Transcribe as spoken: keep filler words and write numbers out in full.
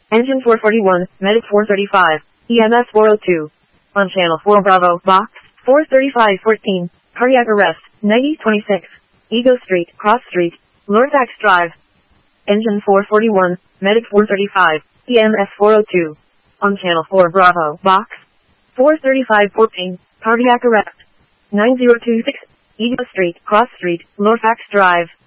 Engine four forty-one, Medic four thirty-five, E M S four oh two. On channel four Bravo, box, four thirty-five fourteen, cardiac arrest, ninety twenty-six, Ego Street, Cross Street, Lorfax Drive. Engine four forty-one, Medic four thirty-five, E M S four oh two. On channel four Bravo, box, four thirty-five fourteen, cardiac arrest, nine zero two six, Ego Street, Cross Street, Lorfax Drive.